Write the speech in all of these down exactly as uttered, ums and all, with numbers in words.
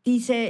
diese,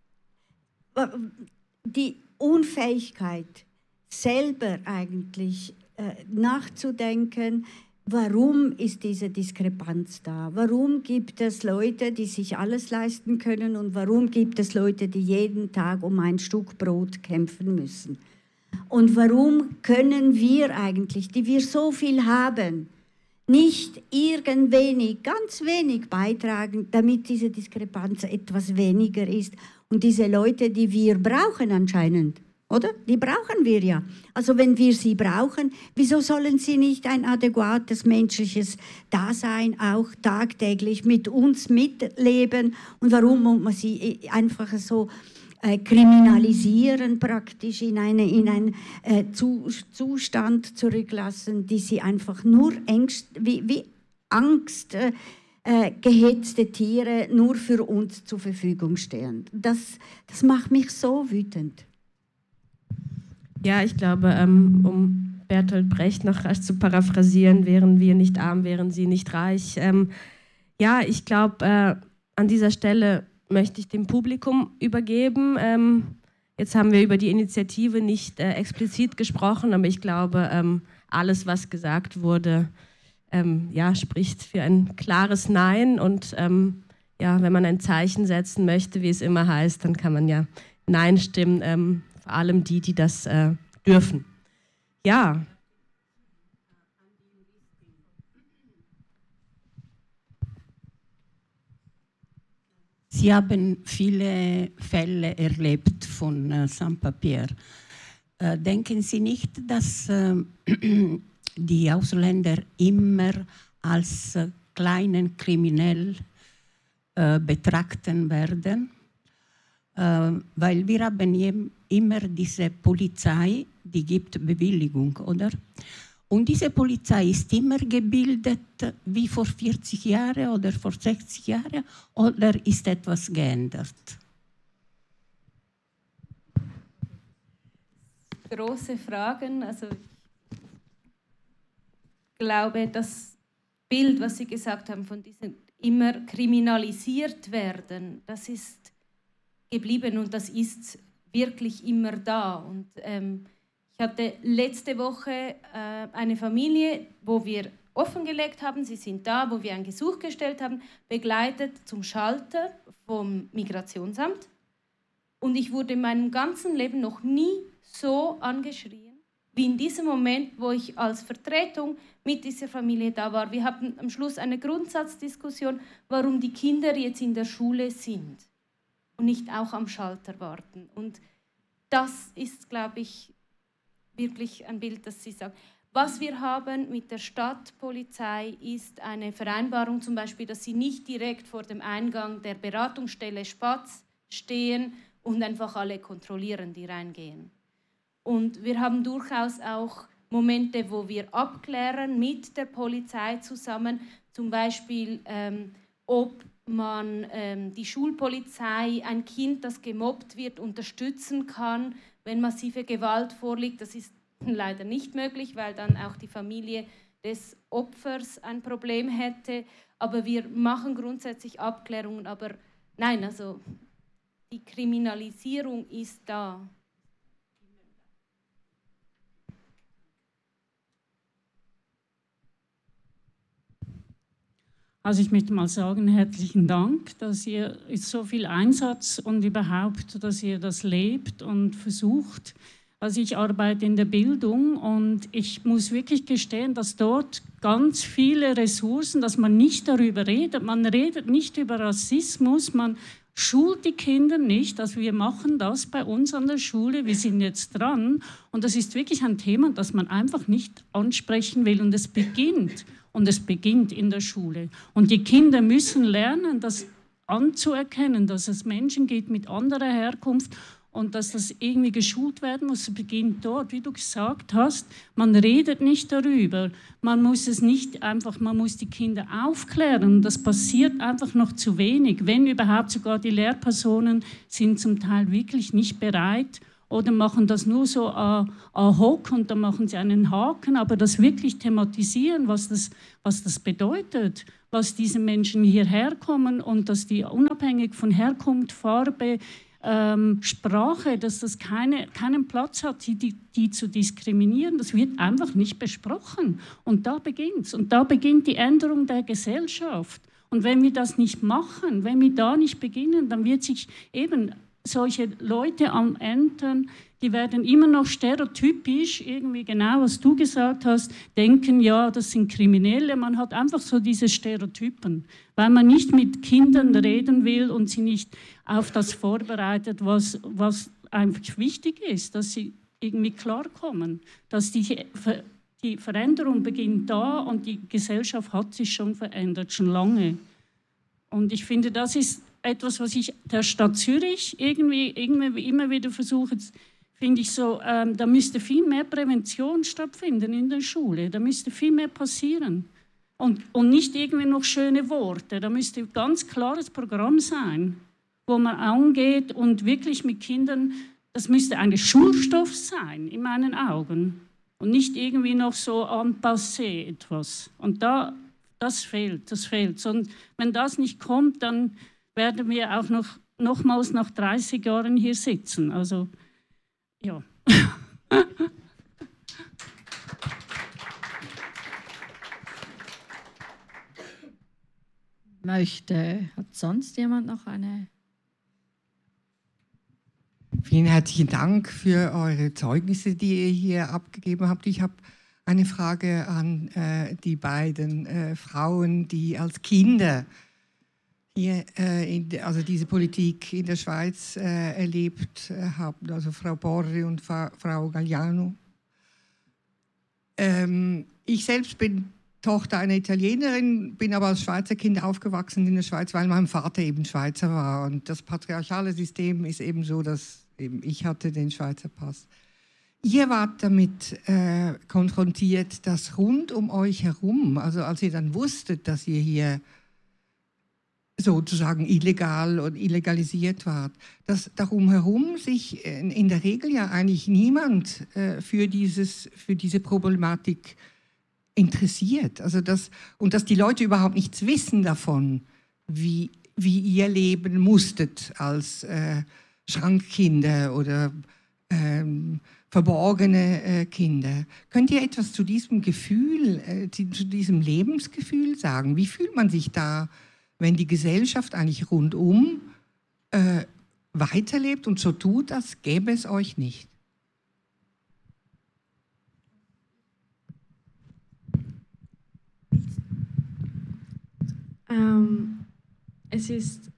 die Unfähigkeit, selber eigentlich äh, nachzudenken, warum ist diese Diskrepanz da? Warum gibt es Leute, die sich alles leisten können und warum gibt es Leute, die jeden Tag um ein Stück Brot kämpfen müssen? Und warum können wir eigentlich, die wir so viel haben, nicht irgend wenig, ganz wenig beitragen, damit diese Diskrepanz etwas weniger ist und diese Leute, die wir brauchen anscheinend, oder? Die brauchen wir ja. Also wenn wir sie brauchen, wieso sollen sie nicht ein adäquates menschliches Dasein auch tagtäglich mit uns mitleben? Und warum muss man sie einfach so äh, kriminalisieren, praktisch in, eine, in einen äh, zu, Zustand zurücklassen, die sie einfach nur Ängst, wie, wie Angst, äh, äh, gehetzte Tiere nur für uns zur Verfügung stehen? Das, das macht mich so wütend. Ja, ich glaube, ähm, um Bertolt Brecht noch rasch zu paraphrasieren, wären wir nicht arm, wären sie nicht reich. Ähm, ja, ich glaube, äh, an dieser Stelle möchte ich dem Publikum übergeben. Ähm, jetzt haben wir über die Initiative nicht äh, explizit gesprochen, aber ich glaube, ähm, alles, was gesagt wurde, ähm, ja, spricht für ein klares Nein. Und ähm, ja, wenn man ein Zeichen setzen möchte, wie es immer heißt, dann kann man ja Nein stimmen. Ähm, Vor allem die, die das äh, dürfen. Ja. Sie haben viele Fälle erlebt von äh, Sans-Papier. Äh, denken Sie nicht, dass äh, die Ausländer immer als äh, kleinen Kriminell äh, betrachten werden? Äh, weil wir haben immer diese Polizei, die gibt Bewilligung, oder? Und diese Polizei ist immer gebildet wie vor vierzig Jahren oder vor sechzig Jahren, oder ist etwas geändert? Große Fragen. Also ich glaube, das Bild, was Sie gesagt haben, von diesem immer kriminalisiert werden, das ist geblieben und das ist wirklich immer da. Und ähm, ich hatte letzte Woche äh, eine Familie, wo wir offengelegt haben, sie sind da, wo wir ein Gesuch gestellt haben, begleitet zum Schalter vom Migrationsamt. Und ich wurde in meinem ganzen Leben noch nie so angeschrien, wie in diesem Moment, wo ich als Vertretung mit dieser Familie da war. Wir hatten am Schluss eine Grundsatzdiskussion, warum die Kinder jetzt in der Schule sind und nicht auch am Schalter warten. Und das ist, glaube ich, wirklich ein Bild, das Sie sagen. Was wir haben mit der Stadtpolizei ist eine Vereinbarung, zum Beispiel, dass sie nicht direkt vor dem Eingang der Beratungsstelle Spatz stehen und einfach alle kontrollieren, die reingehen. Und wir haben durchaus auch Momente, wo wir abklären mit der Polizei zusammen, zum Beispiel, ähm, ob man ähm, die Schulpolizei, ein Kind, das gemobbt wird, unterstützen kann, wenn massive Gewalt vorliegt. Das ist leider nicht möglich, weil dann auch die Familie des Opfers ein Problem hätte. Aber wir machen grundsätzlich Abklärungen. Aber nein, also die Kriminalisierung ist da. Also ich möchte mal sagen, herzlichen Dank, dass ihr so viel Einsatz und überhaupt, dass ihr das lebt und versucht. Also ich arbeite in der Bildung und ich muss wirklich gestehen, dass dort ganz viele Ressourcen, dass man nicht darüber redet, man redet nicht über Rassismus, man schult die Kinder nicht, also wir machen das bei uns an der Schule, wir sind jetzt dran und das ist wirklich ein Thema, das man einfach nicht ansprechen will und es beginnt. Und es beginnt in der Schule. Und die Kinder müssen lernen, das anzuerkennen, dass es Menschen gibt mit anderer Herkunft und dass das irgendwie geschult werden muss. Es beginnt dort, wie du gesagt hast. Man redet nicht darüber. Man muss es nicht einfach, man muss die Kinder aufklären. Das passiert einfach noch zu wenig. Wenn überhaupt, sogar die Lehrpersonen sind zum Teil wirklich nicht bereit oder machen das nur so ad hoc und dann machen sie einen Haken, aber das wirklich thematisieren, was das, was das bedeutet, was diese Menschen hierher kommen und dass die unabhängig von Herkunft, Farbe, ähm, Sprache, dass das keine, keinen Platz hat, die, die zu diskriminieren. Das wird einfach nicht besprochen. Und da beginnt's. Und da beginnt die Änderung der Gesellschaft. Und wenn wir das nicht machen, wenn wir da nicht beginnen, dann wird sich eben solche Leute am Ende, die werden immer noch stereotypisch, irgendwie genau, was du gesagt hast, denken, ja, das sind Kriminelle. Man hat einfach so diese Stereotypen, weil man nicht mit Kindern reden will und sie nicht auf das vorbereitet, was, was einfach wichtig ist, dass sie irgendwie klarkommen, dass die, die Veränderung beginnt da und die Gesellschaft hat sich schon verändert, schon lange. Und ich finde, das ist etwas, was ich der Stadt Zürich irgendwie, irgendwie immer wieder versuche, finde ich so, ähm, da müsste viel mehr Prävention stattfinden in der Schule, da müsste viel mehr passieren. Und, und nicht irgendwie noch schöne Worte, da müsste ein ganz klares Programm sein, wo man angeht und wirklich mit Kindern, das müsste ein Schulstoff sein, in meinen Augen. Und nicht irgendwie noch so en passé etwas. Und da, das fehlt, das fehlt. Und wenn das nicht kommt, dann werden wir auch noch nochmals nach dreißig Jahren hier sitzen. Also, ja. Möchte, hat sonst jemand noch eine? Vielen herzlichen Dank für eure Zeugnisse, die ihr hier abgegeben habt. Ich habe eine Frage an äh, die beiden äh, Frauen, die als Kinder hier, äh, in, also diese Politik in der Schweiz äh, erlebt äh, haben, also Frau Borri und Fa Frau Galliano. Ähm, ich selbst bin Tochter einer Italienerin, bin aber als Schweizer Kind aufgewachsen in der Schweiz, weil mein Vater eben Schweizer war. Und das patriarchale System ist eben so, dass eben ich hatte den Schweizer Pass. Ihr wart damit äh, konfrontiert, dass rund um euch herum, also als ihr dann wusstet, dass ihr hier sozusagen illegal und illegalisiert wart, dass darum herum sich in, in der Regel ja eigentlich niemand äh, für, dieses, für diese Problematik interessiert. Also das, und dass die Leute überhaupt nichts wissen davon, wie, wie ihr leben musstet als äh, Schrankkinder oder ähm, verborgene äh, Kinder. Könnt ihr etwas zu diesem Gefühl, äh, zu diesem Lebensgefühl sagen? Wie fühlt man sich da, wenn die Gesellschaft eigentlich rundum äh, weiterlebt und so tut, als gäbe es euch nicht? Ähm, es ist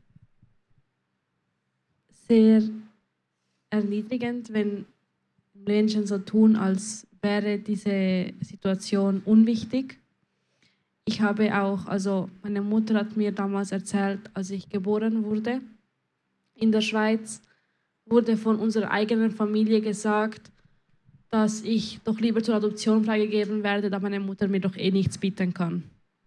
sehr erniedrigend, wenn Menschen so tun, als wäre diese Situation unwichtig. Ich habe auch, also meine Mutter hat mir damals erzählt, als ich geboren wurde, in der Schweiz wurde von unserer eigenen Familie gesagt, dass ich doch lieber zur Adoption freigegeben werde, da meine Mutter mir doch eh nichts bieten kann.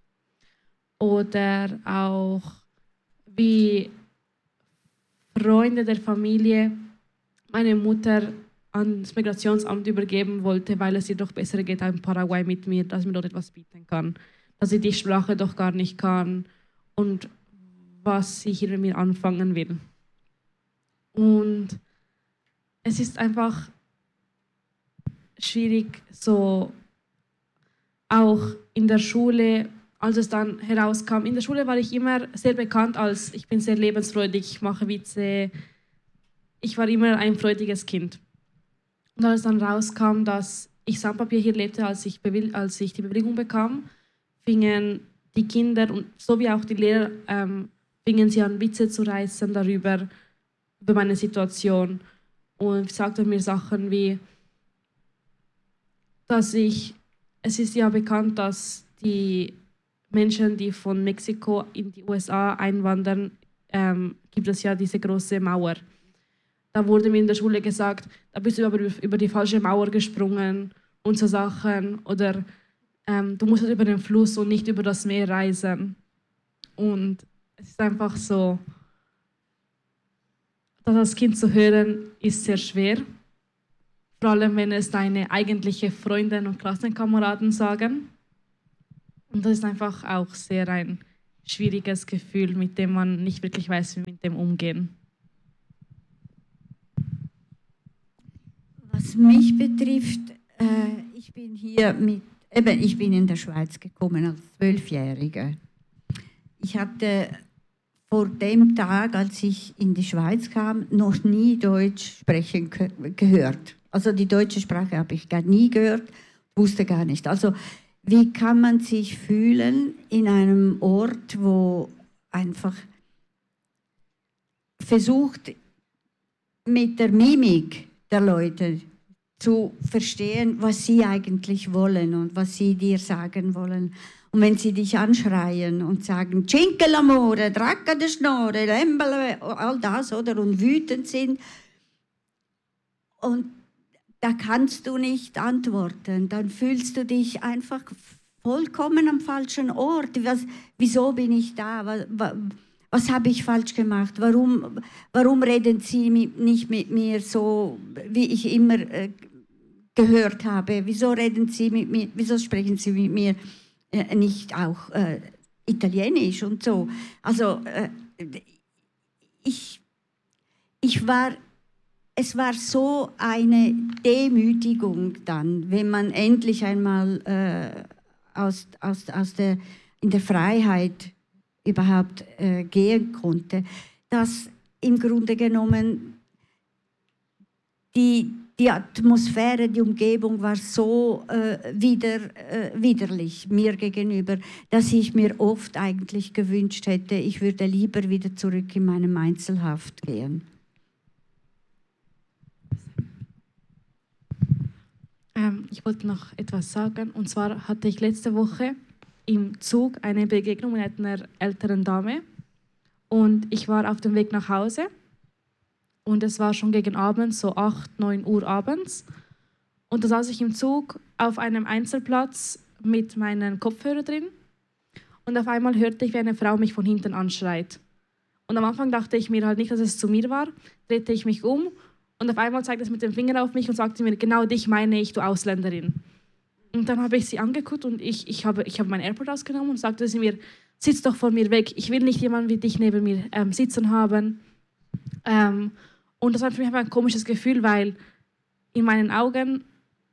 Oder auch wie Freunde der Familie meine Mutter ans Migrationsamt übergeben wollte, weil es ihr doch besser geht in Paraguay mit mir, dass sie mir dort etwas bieten kann. Dass sie die Sprache doch gar nicht kann und was sie hier mit mir anfangen will. Und es ist einfach schwierig, so auch in der Schule, als es dann herauskam. In der Schule war ich immer sehr bekannt als, ich bin sehr lebensfreudig, ich mache Witze. Ich war immer ein freudiges Kind. Und als dann rauskam, dass ich Sandpapier hier lebte, als ich, als ich die Bewilligung bekam, fingen die Kinder, und so wie auch die Lehrer, ähm, fingen sie an, Witze zu reißen darüber, über meine Situation. Und sagten mir Sachen wie, dass ich, es ist ja bekannt, dass die Menschen, die von Mexiko in die U S A einwandern, ähm, gibt es ja diese große Mauer. Da wurde mir in der Schule gesagt, da bist du über, über die falsche Mauer gesprungen und so Sachen. Oder ähm, du musst über den Fluss und nicht über das Meer reisen. Und es ist einfach so, das als Kind zu hören, ist sehr schwer. vor allem wenn es deine eigentliche Freundinnen und Klassenkameraden sagen. Und das ist einfach auch sehr ein schwieriges Gefühl, mit dem man nicht wirklich weiß, wie mit dem umgehen. Was mich betrifft, äh, ich bin hier mit, eben, ich bin in der Schweiz gekommen als Zwölfjährige. Ich hatte vor dem Tag, als ich in die Schweiz kam, noch nie Deutsch sprechen gehört. Also die deutsche Sprache habe ich gar nie gehört, wusste gar nicht. Also wie kann man sich fühlen in einem Ort, wo einfach versucht, mit der Mimik der Leute zu verstehen, was sie eigentlich wollen und was sie dir sagen wollen. Und wenn sie dich anschreien und sagen, Cinque l'amore, Dracca de Schnorre, Lembele, all das, oder, und wütend sind, und da kannst du nicht antworten, dann fühlst du dich einfach vollkommen am falschen Ort. Was, wieso bin ich da? Was, was, was habe ich falsch gemacht? Warum, warum reden sie mit, nicht mit mir so, wie ich immer äh, gehört habe? Wieso reden sie mit mir? Wieso sprechen sie mit mir äh, nicht auch äh, Italienisch und so? Also äh, ich, ich war Es war so eine Demütigung dann, wenn man endlich einmal äh, aus, aus, aus der, in der Freiheit überhaupt äh, gehen konnte, dass im Grunde genommen die, die Atmosphäre, die Umgebung war so äh, wider, äh, widerlich mir gegenüber, dass ich mir oft eigentlich gewünscht hätte, ich würde lieber wieder zurück in meine Einzelhaft gehen. Ähm, ich wollte noch etwas sagen. Und zwar hatte ich letzte Woche im Zug eine Begegnung mit einer älteren Dame. Und ich war auf dem Weg nach Hause. Und es war schon gegen Abend, so acht, neun Uhr abends. Und da saß ich im Zug auf einem Einzelplatz mit meinen Kopfhörern drin. Und auf einmal hörte ich, wie eine Frau mich von hinten anschreit. Und am Anfang dachte ich mir halt nicht, dass es zu mir war. Drehte ich mich um. Und auf einmal zeigte es mit dem Finger auf mich und sagte mir, genau dich meine ich, du Ausländerin. Und dann habe ich sie angeguckt und ich, ich habe, ich habe mein AirPod rausgenommen und sagte sie mir, sitz doch vor mir weg, ich will nicht jemanden wie dich neben mir ähm, sitzen haben. Ähm, und das war für mich ein komisches Gefühl, weil in meinen Augen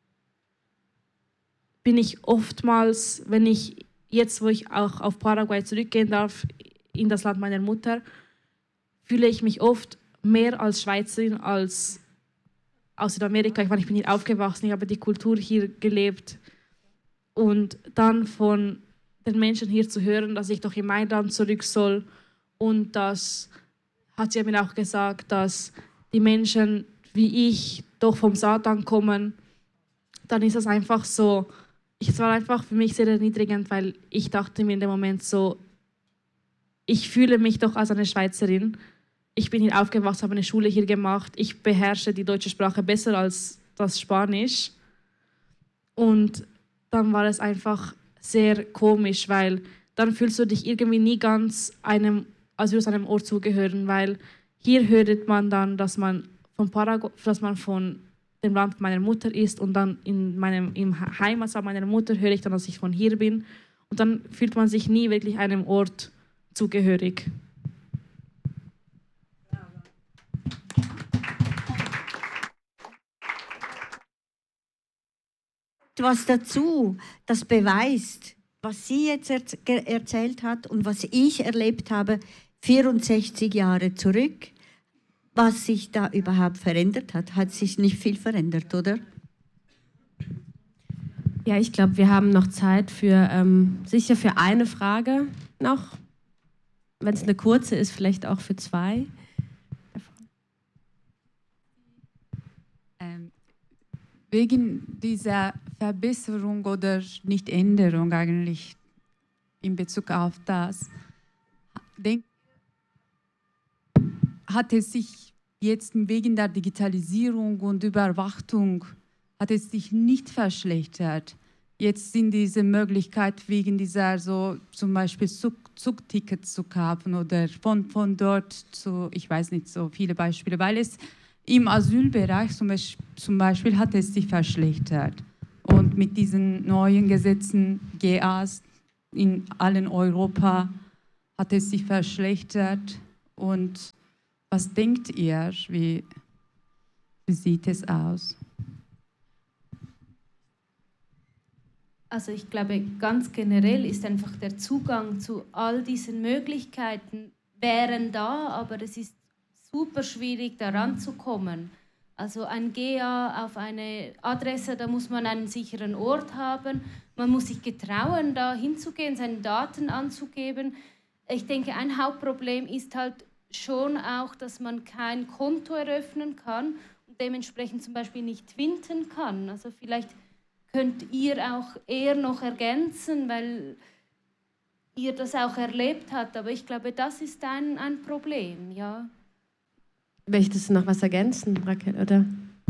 bin ich oftmals, wenn ich jetzt, wo ich auch auf Paraguay zurückgehen darf, in das Land meiner Mutter, fühle ich mich oft mehr als Schweizerin als aus Südamerika. Ich meine, ich bin hier aufgewachsen, ich habe die Kultur hier gelebt. Und dann von den Menschen hier zu hören, dass ich doch in mein Land zurück soll. Und das hat sie mir auch gesagt, dass die Menschen wie ich doch vom Satan kommen. Dann ist das einfach so, es war einfach für mich sehr erniedrigend, weil ich dachte mir in dem Moment so, ich fühle mich doch als eine Schweizerin. Ich bin hier aufgewachsen, habe eine Schule hier gemacht. Ich beherrsche die deutsche Sprache besser als das Spanisch. Und dann war es einfach sehr komisch, weil dann fühlst du dich irgendwie nie ganz einem, als würde es einem Ort zugehören, weil hier hört man dann, dass man von Paraguay, dass man von dem Land meiner Mutter ist und dann in meinem im Heimatland meiner Mutter höre ich dann, dass ich von hier bin. Und dann fühlt man sich nie wirklich einem Ort zugehörig. Was dazu, das beweist, was sie jetzt er- erzählt hat und was ich erlebt habe, vierundsechzig Jahre zurück, was sich da überhaupt verändert hat. Hat sich nicht viel verändert, oder? Ja, ich glaube, wir haben noch Zeit für ähm, sicher für eine Frage noch. Wenn es eine kurze ist, vielleicht auch für zwei. Ähm, wegen dieser Verbesserung oder Nicht-Änderung eigentlich in Bezug auf das, denk, hat es sich jetzt wegen der Digitalisierung und Überwachung hat es sich nicht verschlechtert. Jetzt sind diese Möglichkeit wegen dieser so zum Beispiel Zug, Zugtickets zu kaufen oder von, von dort zu, ich weiß nicht, so viele Beispiele, weil es im Asylbereich zum Beispiel, zum Beispiel hat es sich verschlechtert. Und mit diesen neuen Gesetzen, G As in allen Europa, hat es sich verschlechtert. Und was denkt ihr, wie, wie sieht es aus? Also ich glaube, ganz generell ist einfach der Zugang zu all diesen Möglichkeiten wären da, aber es ist super schwierig, daran zu kommen. Also ein G A auf eine Adresse, da muss man einen sicheren Ort haben. Man muss sich getrauen, da hinzugehen, seine Daten anzugeben. Ich denke, ein Hauptproblem ist halt schon auch, dass man kein Konto eröffnen kann und dementsprechend zum Beispiel nicht twinten kann. Also vielleicht könnt ihr auch eher noch ergänzen, weil ihr das auch erlebt habt. Aber ich glaube, das ist ein, ein Problem, ja. Möchtest du noch was ergänzen, Raquel, oder?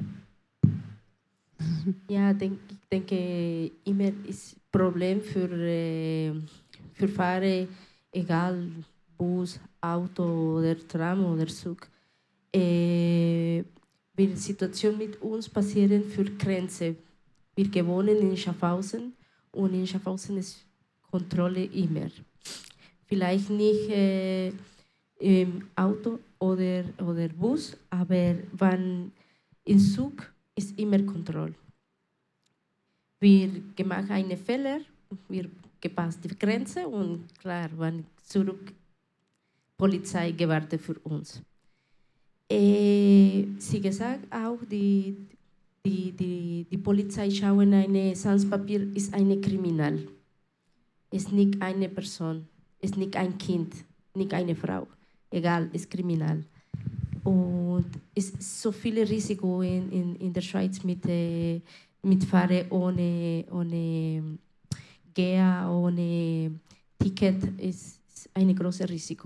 Ja, denk, ich denke, immer ist ein Problem für, äh, für Fahrer, egal Bus, Auto oder Tram oder Zug. Äh, die Situation mit uns passieren für Grenze. Wir wohnen in Schaffhausen und in Schaffhausen ist Kontrolle immer. Vielleicht nicht äh, im Auto oder, oder Bus, aber wenn im Zug ist immer Kontrolle. Wir machen einen Fehler, wir gepasst die Grenze und klar, wenn zurück Polizei gewartet für uns. Äh, sie gesagt auch, die, die, die, die Polizei schauen, ein Sans-Papier ist eine Kriminal. Ist nicht eine Person, ist nicht ein Kind, nicht eine Frau. Egal, ist kriminal. Und es ist so viel Risiko in, in, in der Schweiz mit, äh, mit Fahren ohne, ohne G A, ohne Ticket, ist, ist ein großes Risiko.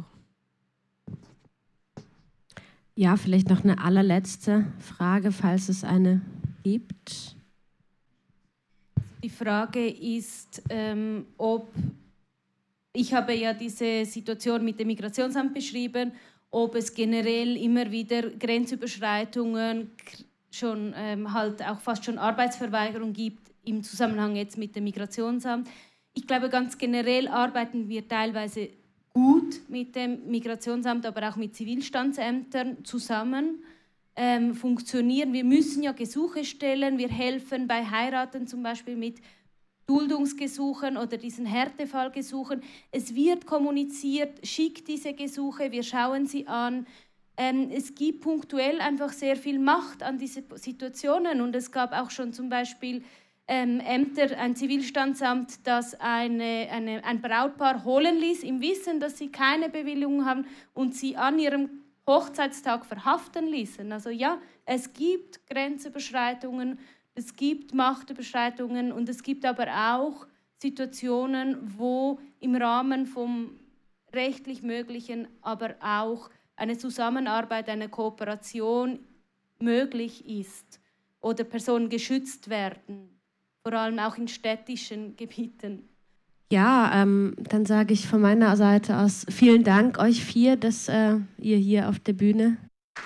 Ja, vielleicht noch eine allerletzte Frage, falls es eine gibt. Die Frage ist, ähm, ob, ich habe ja diese Situation mit dem Migrationsamt beschrieben, ob es generell immer wieder Grenzüberschreitungen, schon ähm, halt auch fast schon Arbeitsverweigerung gibt im Zusammenhang jetzt mit dem Migrationsamt. Ich glaube, ganz generell arbeiten wir teilweise gut mit dem Migrationsamt, aber auch mit Zivilstandsämtern zusammen. Ähm, funktionieren. Wir müssen ja Gesuche stellen, wir helfen bei Heiraten zum Beispiel mit Duldungsgesuchen oder diesen Härtefallgesuchen. Es wird kommuniziert, schickt diese Gesuche, wir schauen sie an. Ähm, es gibt punktuell einfach sehr viel Macht an diese Situationen und es gab auch schon zum Beispiel ähm, Ämter, ein Zivilstandsamt, das eine, eine, ein Brautpaar holen ließ, im Wissen, dass sie keine Bewilligung haben und sie an ihrem Hochzeitstag verhaften ließen. Also ja, es gibt Grenzüberschreitungen, es gibt Machtüberschreitungen und es gibt aber auch Situationen, wo im Rahmen vom rechtlich Möglichen aber auch eine Zusammenarbeit, eine Kooperation möglich ist oder Personen geschützt werden, vor allem auch in städtischen Gebieten. Ja, ähm, dann sage ich von meiner Seite aus vielen Dank euch vier, dass äh, ihr hier auf der Bühne.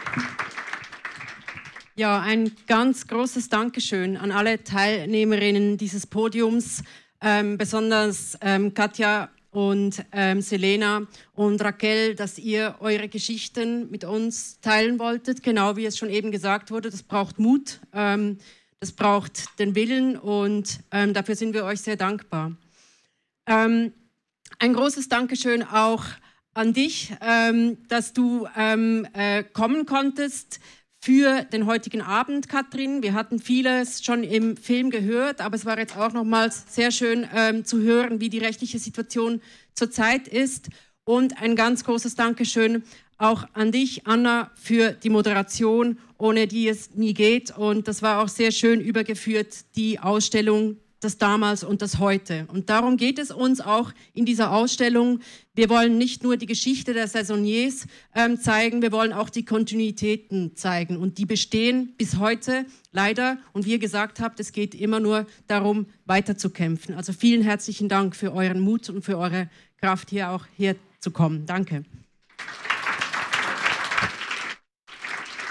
Ja, ein ganz großes Dankeschön an alle Teilnehmerinnen dieses Podiums, ähm, besonders ähm, Katja und ähm, Selena und Raquel, dass ihr eure Geschichten mit uns teilen wolltet. Genau wie es schon eben gesagt wurde, das braucht Mut, ähm, das braucht den Willen und ähm, dafür sind wir euch sehr dankbar. Ähm, ein großes Dankeschön auch an dich, ähm, dass du ähm, äh, kommen konntest für den heutigen Abend, Katrin. Wir hatten vieles schon im Film gehört, aber es war jetzt auch nochmals sehr schön ähm, zu hören, wie die rechtliche Situation zurzeit ist. Und ein ganz großes Dankeschön auch an dich, Anna, für die Moderation, ohne die es nie geht. Und das war auch sehr schön übergeführt, die Ausstellung, das damals und das heute. Und darum geht es uns auch in dieser Ausstellung. Wir wollen nicht nur die Geschichte der Saisonniers ähm, zeigen, wir wollen auch die Kontinuitäten zeigen. Und die bestehen bis heute leider. Und wie ihr gesagt habt, es geht immer nur darum, weiterzukämpfen. Also vielen herzlichen Dank für euren Mut und für eure Kraft, hier auch herzukommen. Danke.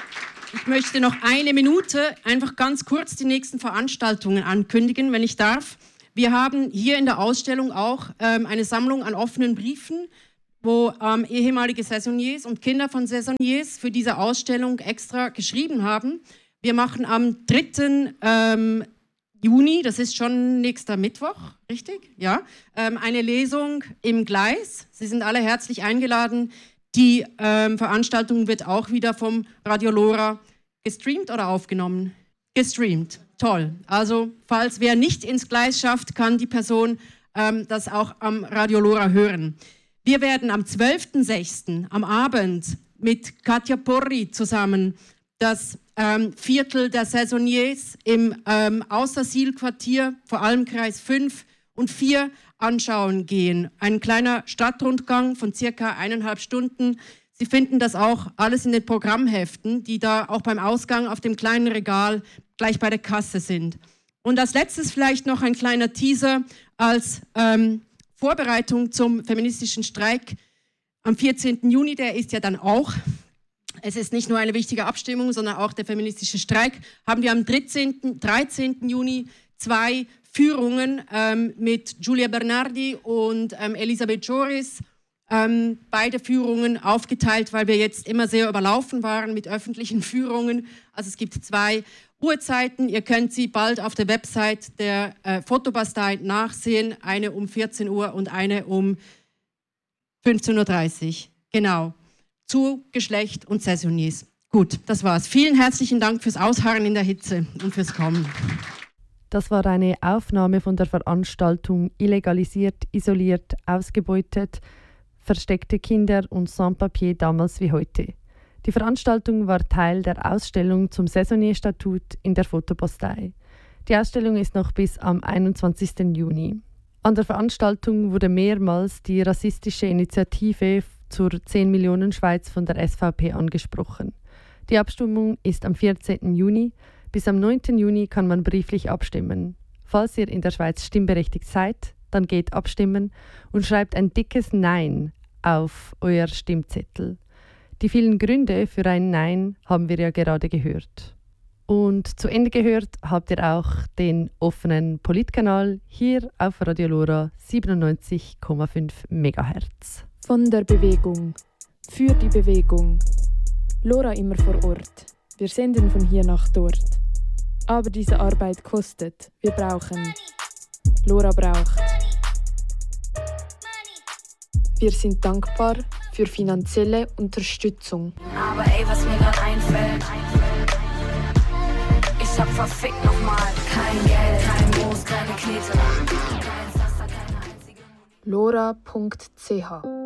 Ich möchte noch eine Minute einfach ganz kurz die nächsten Veranstaltungen ankündigen, wenn ich darf. Wir haben hier in der Ausstellung auch ähm, eine Sammlung an offenen Briefen, wo ähm, ehemalige Saisonniers und Kinder von Saisonniers für diese Ausstellung extra geschrieben haben. Wir machen am dritten Ähm, Juni, das ist schon nächster Mittwoch, richtig? Ja, ähm, eine Lesung im Gleis. Sie sind alle herzlich eingeladen. Die ähm, Veranstaltung wird auch wieder vom Radio Lora gestreamt oder aufgenommen? Gestreamt, toll. Also falls wer nicht ins Gleis schafft, kann die Person ähm, das auch am Radio Lora hören. Wir werden am zwölften sechsten am Abend mit Katja Porri zusammen das ähm, Viertel der Saisonniers im ähm, Außersiehlquartier, vor allem Kreis fünf und vier, anschauen gehen. Ein kleiner Stadtrundgang von circa eineinhalb Stunden. Sie finden das auch alles in den Programmheften, die da auch beim Ausgang auf dem kleinen Regal gleich bei der Kasse sind. Und als letztes vielleicht noch ein kleiner Teaser als ähm, Vorbereitung zum feministischen Streik am vierzehnten Juni, der ist ja dann auch. Es ist nicht nur eine wichtige Abstimmung, sondern auch der feministische Streik. Haben wir am dreizehnten Juni zwei Führungen ähm, mit Giulia Bernardi und ähm, Elisabeth Joris. Ähm, beide Führungen aufgeteilt, weil wir jetzt immer sehr überlaufen waren mit öffentlichen Führungen. Also es gibt zwei Uhrzeiten. Ihr könnt sie bald auf der Website der äh, Fotobastei nachsehen. Eine um vierzehn Uhr und eine um fünfzehn Uhr dreißig. Genau. Zu Geschlecht und Saisonniers. Gut, das war's. Vielen herzlichen Dank fürs Ausharren in der Hitze und fürs Kommen. Das war eine Aufnahme von der Veranstaltung Illegalisiert, isoliert, ausgebeutet, versteckte Kinder und Sans-Papier damals wie heute. Die Veranstaltung war Teil der Ausstellung zum Saisonnier-Statut in der Fotobastei. Die Ausstellung ist noch bis am einundzwanzigsten Juni. An der Veranstaltung wurde mehrmals die rassistische Initiative zur zehn Millionen Schweiz von der S V P angesprochen. Die Abstimmung ist am vierzehnten Juni. Bis am neunten Juni kann man brieflich abstimmen. Falls ihr in der Schweiz stimmberechtigt seid, dann geht abstimmen und schreibt ein dickes Nein auf euer Stimmzettel. Die vielen Gründe für ein Nein haben wir ja gerade gehört. Und zu Ende gehört habt ihr auch den offenen Politkanal hier auf Radio Lora siebenundneunzig Komma fünf Megahertz. Von der Bewegung, für die Bewegung. Lora immer vor Ort. Wir senden von hier nach dort. Aber diese Arbeit kostet. Wir brauchen. Lora braucht. Wir sind dankbar für finanzielle Unterstützung. Aber ey, was mir grad einfällt. Ich hab verfickt nochmal kein Geld, kein Moos, keine Knete. lora punkt c h